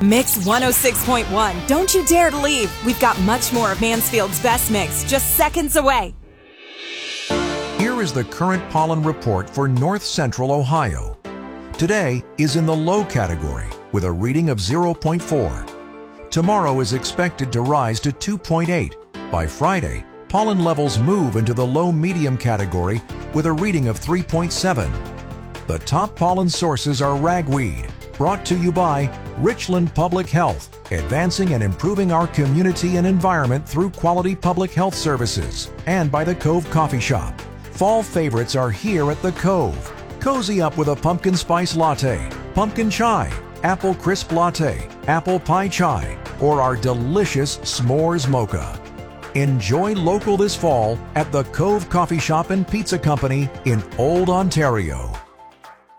Mix 106.1. Don't you dare to leave. We've got much more of Mansfield's best mix just seconds away. Here is the current pollen report for north central Ohio. Today is in the low category with a reading of 0.4. Tomorrow is expected to rise to 2.8. By Friday, pollen levels move into the low-medium category with a reading of 3.7. The top pollen sources are ragweed, brought to you by Richland Public Health, advancing and improving our community and environment through quality public health services, and by the Cove Coffee Shop. Fall favorites are here at the Cove. Cozy up with a pumpkin spice latte, pumpkin chai, apple crisp latte, apple pie chai, or our delicious s'mores mocha. Enjoy local this fall at the Cove Coffee Shop and Pizza Company in Old Ontario.